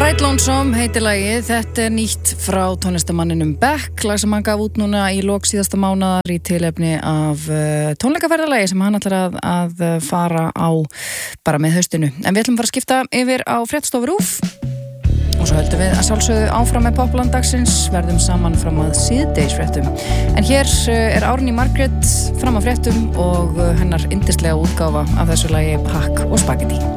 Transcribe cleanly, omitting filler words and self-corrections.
Bright Lonesome heitir lagið. Þetta nýtt frá tónlistamanninum Beck, lag sem hann gaf út núna í lok síðasta mánaðar í tilefni af tónleikaferðalagi sem hann ætlar að fara á bara með haustinu. En við ætlum bara að skipta yfir á Fréttastofu RÚV og svo höldum við að sjálfsögðu áfram með Popland dagsins, verðum saman fram að síðdegisfréttum. En hér Árný Margrét fram að fréttum og hennar yndislega útgáfa af þessu lagi Pakk og spagetti.